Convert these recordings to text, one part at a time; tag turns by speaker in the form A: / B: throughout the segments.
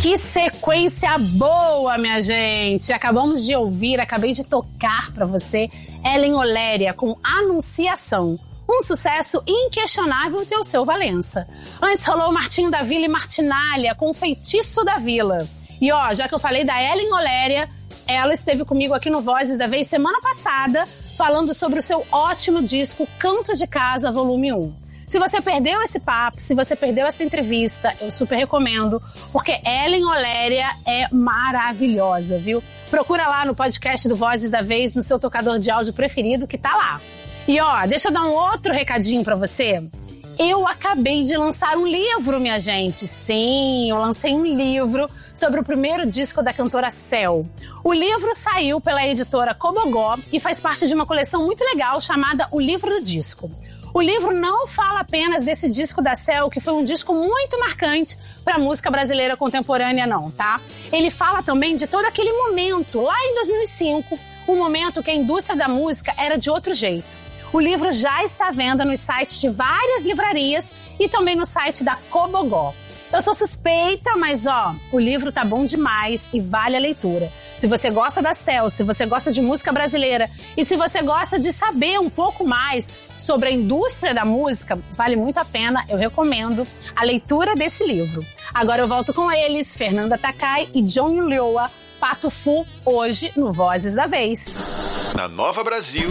A: Que sequência boa, minha gente! Acabamos de ouvir, acabei de tocar pra você Ellen Oléria com Anunciação. Um sucesso inquestionável de Alceu Valença. Antes rolou Martinho da Vila e Martinália com Feitiço da Vila. E ó, já que eu falei da Ellen Oléria, ela esteve comigo aqui no Vozes da Vez semana passada, falando sobre o seu ótimo disco Canto de Casa, volume 1. Se você perdeu esse papo, se você perdeu essa entrevista, eu super recomendo, porque Ellen Oléria é maravilhosa, viu? Procura lá no podcast do Vozes da Vez, no seu tocador de áudio preferido, que tá lá. E ó, deixa eu dar um outro recadinho pra você. Eu acabei de lançar um livro, minha gente. Sim, eu lancei um livro sobre o primeiro disco da cantora Céu. O livro saiu pela editora Cobogó e faz parte de uma coleção muito legal chamada O Livro do Disco. O livro não fala apenas desse disco da Céu, que foi um disco muito marcante para a música brasileira contemporânea, não, tá? Ele fala também de todo aquele momento, lá em 2005, um momento que a indústria da música era de outro jeito. O livro já está à venda nos sites de várias livrarias e também no site da Cobogó. Eu sou suspeita, mas ó, o livro tá bom demais e vale a leitura. Se você gosta da Céu, se você gosta de música brasileira e se você gosta de saber um pouco mais sobre a indústria da música, vale muito a pena, eu recomendo a leitura desse livro. Agora eu volto com eles, Fernanda Takai e John Ulloa, Pato Fu, hoje no Vozes da Vez.
B: Na Nova Brasil,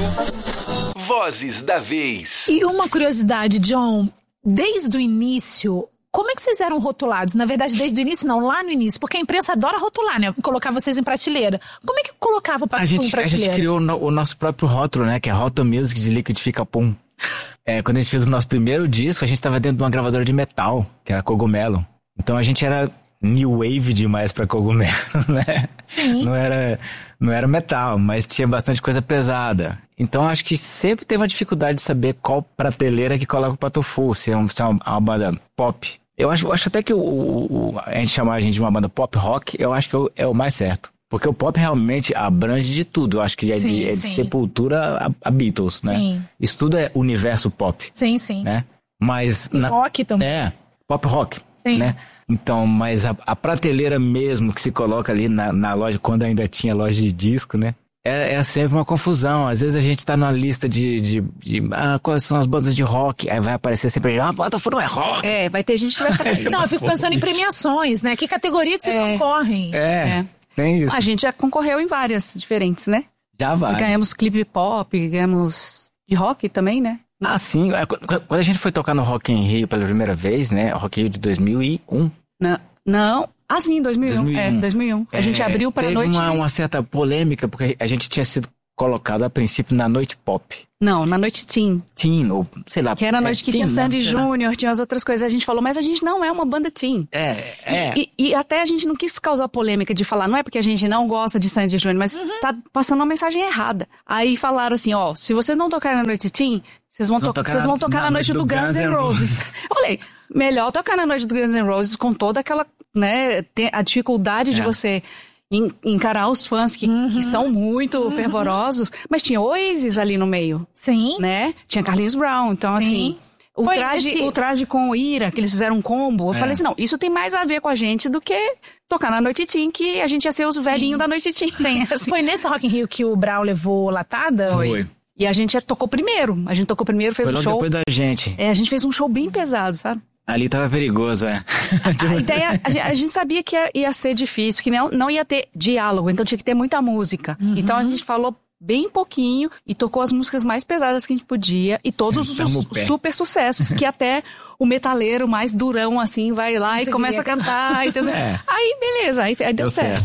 B: Vozes da Vez.
C: E uma curiosidade, John, desde o início, como é que vocês eram rotulados? Na verdade, desde o início não, lá no início, porque a imprensa adora rotular, né? Colocar vocês em prateleira. Como é que colocava o Pato Fu em prateleira?
D: A gente criou o nosso próprio rótulo, né? Que é Roto Music de Liquidifica Pum. Quando a gente fez o nosso primeiro disco, a gente tava dentro de uma gravadora de metal, que era Cogumelo. Então a gente era new wave demais pra Cogumelo, né? Sim. Não era metal, mas tinha bastante coisa pesada. Então acho que sempre teve uma dificuldade de saber qual prateleira que coloca o Pato Fu, se é uma banda pop. Eu acho até que a gente chamar a gente de uma banda pop rock, eu acho que é o mais certo. Porque o pop realmente abrange de tudo. Eu acho que é de Sepultura a Beatles, né? Sim. Isso tudo é universo pop.
C: Sim, sim.
D: Né? Mas
C: rock também.
D: Pop rock.
C: Sim.
D: Né? Então, mas a prateleira mesmo que se coloca ali na loja, quando ainda tinha loja de disco, né? É sempre uma confusão. Às vezes a gente tá numa lista de quais são as bandas de rock. Aí vai aparecer sempre, Pato Fu não é rock.
C: Vai ter gente que vai aparecer. Não, eu fico pensando em premiações, né? Que categoria que vocês concorrem?
D: Tem isso.
E: A gente já concorreu em várias diferentes, né?
D: Já várias.
E: Ganhamos clipe pop, ganhamos de rock também, né?
D: Ah, sim. Quando a gente foi tocar no Rock in Rio pela primeira vez, né? Rock in Rio de 2001.
E: Não. Ah, sim, 2001. 2001. A gente abriu para a noite...
D: Teve uma certa polêmica, porque a gente tinha sido colocado a princípio na noite pop.
E: Não, na noite teen.
D: Teen, ou sei lá.
E: Que era a noite que tinha Sandy Júnior, tinha as outras coisas. A gente falou, mas a gente não é uma banda teen. E até a gente não quis causar polêmica de falar, não é porque a gente não gosta de Sandy Júnior, mas tá passando uma mensagem errada. Aí falaram assim, se vocês não tocarem na noite teen, vocês vão tocar na noite do Guns N' Roses. Eu falei, melhor tocar na noite do Guns N' Roses com toda aquela, né, a dificuldade de você encarar os fãs que são muito fervorosos, mas tinha Oasis ali no meio.
C: Sim.
E: Né? Tinha Carlinhos Brown, então assim... O traje com o Ira, que eles fizeram um combo, eu falei assim, não, isso tem mais a ver com a gente do que tocar na Noite Teen, que a gente ia ser os velhinhos da Noite Teen.
C: Sim. Assim. Foi nesse Rock in Rio que o Brown levou latada?
D: Foi.
E: E a gente tocou primeiro. Fez um show...
D: depois da gente.
E: A gente fez um show bem pesado, sabe?
D: Ali tava perigoso,
E: A ideia, a gente sabia que ia ser difícil, que não ia ter diálogo, então tinha que ter muita música. Então a gente falou bem pouquinho e tocou as músicas mais pesadas que a gente podia e todos os super sucessos, que até o metaleiro mais durão, assim, vai lá e começa a cantar, entendeu? Aí, beleza, aí deu certo.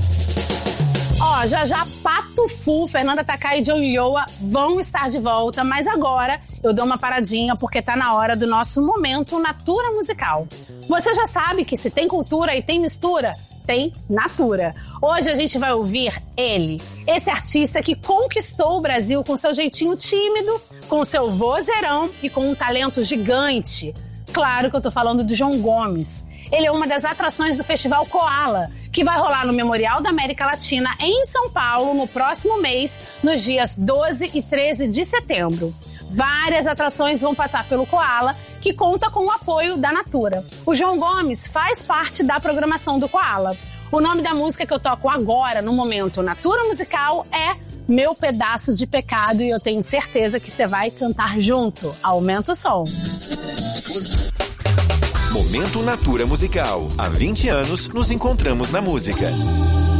A: Já Pato Fu, Fernanda Takai e John Ulloa vão estar de volta, mas agora eu dou uma paradinha porque tá na hora do nosso momento Natura Musical. Você já sabe que se tem cultura e tem mistura, tem Natura. Hoje a gente vai ouvir ele, esse artista que conquistou o Brasil com seu jeitinho tímido, com seu vozeirão e com um talento gigante. Claro que eu tô falando do João Gomes. Ele é uma das atrações do Festival Koala, que vai rolar no Memorial da América Latina em São Paulo no próximo mês, nos dias 12 e 13 de setembro. Várias atrações vão passar pelo Koala, que conta com o apoio da Natura. O João Gomes faz parte da programação do Koala. O nome da música que eu toco agora, no momento Natura Musical, é Meu Pedaço de Pecado, e eu tenho certeza que você vai cantar junto. Aumenta o som.
B: Momento Natura Musical. Há 20 anos nos encontramos na música.